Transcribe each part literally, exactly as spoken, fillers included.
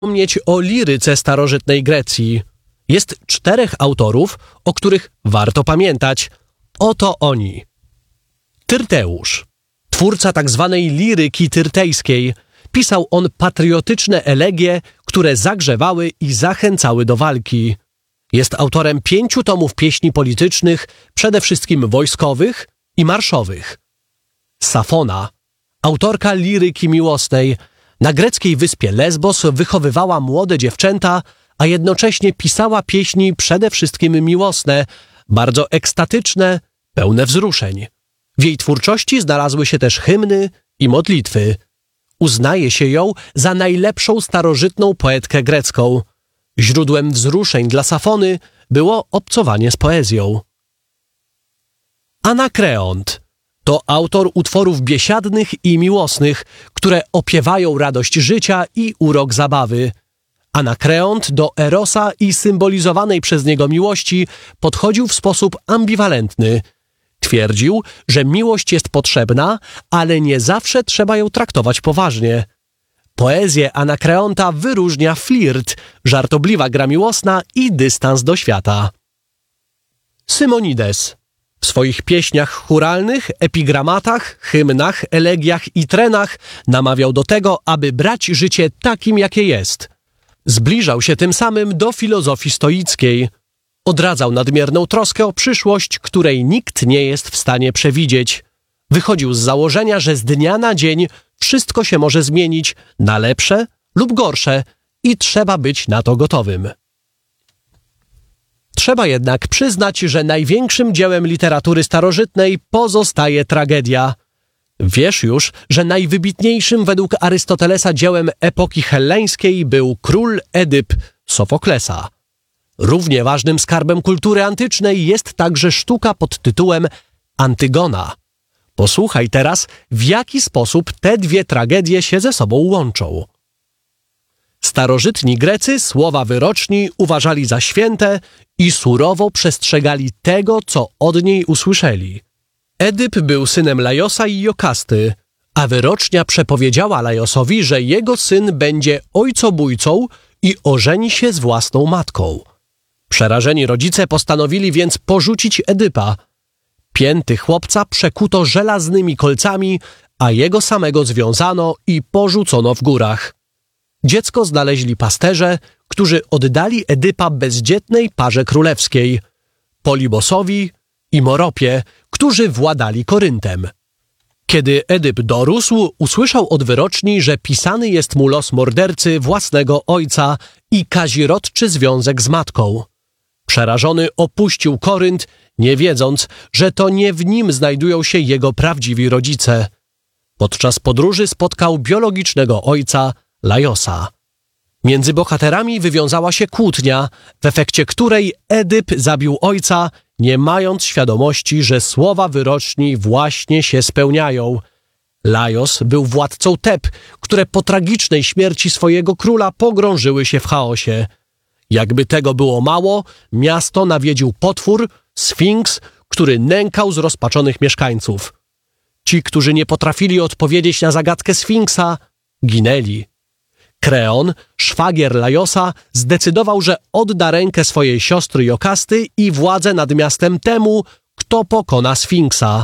Wspomnieć o liryce starożytnej Grecji. Jest czterech autorów, o których warto pamiętać. Oto oni. Tyrteusz, twórca tzw. liryki tyrtejskiej. Pisał on patriotyczne elegie, które zagrzewały i zachęcały do walki. Jest autorem pięciu tomów pieśni politycznych, przede wszystkim wojskowych i marszowych. Safona, autorka liryki miłosnej, na greckiej wyspie Lesbos wychowywała młode dziewczęta, a jednocześnie pisała pieśni przede wszystkim miłosne, bardzo ekstatyczne, pełne wzruszeń. W jej twórczości znalazły się też hymny i modlitwy. Uznaje się ją za najlepszą starożytną poetkę grecką. Źródłem wzruszeń dla Safony było obcowanie z poezją. Anakreont to autor utworów biesiadnych i miłosnych, które opiewają radość życia i urok zabawy. Anakreont do Erosa i symbolizowanej przez niego miłości podchodził w sposób ambiwalentny. Twierdził, że miłość jest potrzebna, ale nie zawsze trzeba ją traktować poważnie. Poezję Anakreonta wyróżnia flirt, żartobliwa gra miłosna i dystans do świata. Symonides. W swoich pieśniach chóralnych, epigramatach, hymnach, elegiach i trenach namawiał do tego, aby brać życie takim, jakie jest. Zbliżał się tym samym do filozofii stoickiej. Odradzał nadmierną troskę o przyszłość, której nikt nie jest w stanie przewidzieć. Wychodził z założenia, że z dnia na dzień wszystko się może zmienić na lepsze lub gorsze i trzeba być na to gotowym. Trzeba jednak przyznać, że największym dziełem literatury starożytnej pozostaje tragedia. Wiesz już, że najwybitniejszym według Arystotelesa dziełem epoki helleńskiej był Król Edyp Sofoklesa. Równie ważnym skarbem kultury antycznej jest także sztuka pod tytułem Antygona. Posłuchaj teraz, w jaki sposób te dwie tragedie się ze sobą łączą. Starożytni Grecy słowa wyroczni uważali za święte i surowo przestrzegali tego, co od niej usłyszeli. Edyp był synem Lajosa i Jokasty, a wyrocznia przepowiedziała Lajosowi, że jego syn będzie ojcobójcą i ożeni się z własną matką. Przerażeni rodzice postanowili więc porzucić Edypa. Pięty chłopca przekuto żelaznymi kolcami, a jego samego związano i porzucono w górach. Dziecko znaleźli pasterze, którzy oddali Edypa bezdzietnej parze królewskiej, Polibosowi i Moropie, którzy władali Koryntem. Kiedy Edyp dorósł, usłyszał od wyroczni, że pisany jest mu los mordercy własnego ojca i kazirodczy związek z matką. Przerażony opuścił Korynt, nie wiedząc, że to nie w nim znajdują się jego prawdziwi rodzice. Podczas podróży spotkał biologicznego ojca, Lajosa. Między bohaterami wywiązała się kłótnia, w efekcie której Edyp zabił ojca, nie mając świadomości, że słowa wyroczni właśnie się spełniają. Lajos był władcą Teb, które po tragicznej śmierci swojego króla pogrążyły się w chaosie. Jakby tego było mało, miasto nawiedził potwór, Sfinks, który nękał zrozpaczonych mieszkańców. Ci, którzy nie potrafili odpowiedzieć na zagadkę Sfinksa, ginęli. Kreon, szwagier Lajosa, zdecydował, że odda rękę swojej siostry Jokasty i władzę nad miastem temu, kto pokona Sfinksa.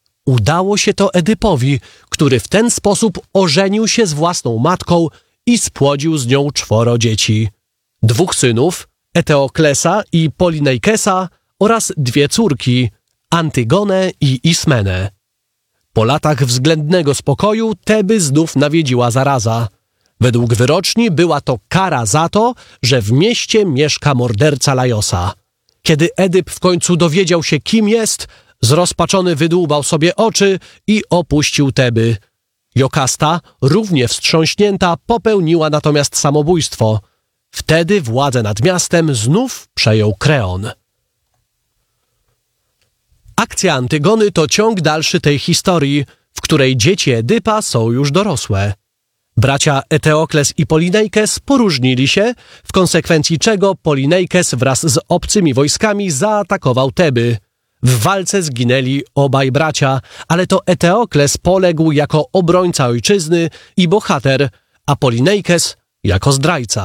Udało się to Edypowi, który w ten sposób ożenił się z własną matką i spłodził z nią czworo dzieci. Dwóch synów, Eteoklesa i Polinejkesa, oraz dwie córki, Antygonę i Ismenę. Po latach względnego spokoju Teby znów nawiedziła zaraza. Według wyroczni była to kara za to, że w mieście mieszka morderca Lajosa. Kiedy Edyp w końcu dowiedział się, kim jest, zrozpaczony wydłubał sobie oczy i opuścił Teby. Jokasta, równie wstrząśnięta, popełniła natomiast samobójstwo. Wtedy władzę nad miastem znów przejął Kreon. Akcja Antygony to ciąg dalszy tej historii, w której dzieci Edypa są już dorosłe. Bracia Eteokles i Polinejkes poróżnili się, w konsekwencji czego Polinejkes wraz z obcymi wojskami zaatakował Teby. W walce zginęli obaj bracia, ale to Eteokles poległ jako obrońca ojczyzny i bohater, a Polinejkes jako zdrajca.